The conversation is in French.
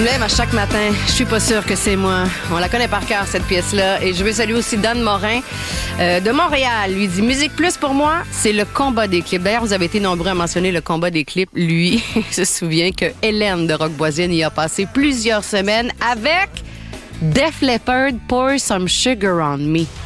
lève à chaque matin, je suis pas sûre que c'est moi. On la connaît par cœur, cette pièce-là. Et je veux saluer aussi Dan Morin de Montréal. Lui dit, Musique Plus, pour moi, c'est le combat des clips. D'ailleurs, vous avez été nombreux à mentionner le combat des clips. Lui, il se souvient que Hélène de Roqueboisine y a passé plusieurs semaines avec Def Leppard, Pour Some Sugar on Me.